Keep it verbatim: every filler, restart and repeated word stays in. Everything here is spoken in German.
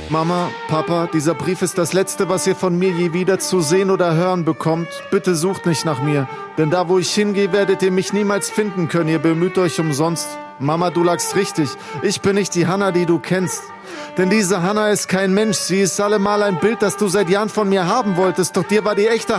Mama, Papa, dieser Brief ist das Letzte, was ihr von mir je wieder zu sehen oder hören bekommt. Bitte sucht nicht nach mir, denn da, wo ich hingehe, werdet ihr mich niemals finden können. Ihr bemüht euch umsonst. Mama, du lagst richtig. Ich bin nicht die Hannah, die du kennst. Denn diese Hannah ist kein Mensch. Sie ist allemal ein Bild, das du seit Jahren von mir haben wolltest. Doch dir war die echte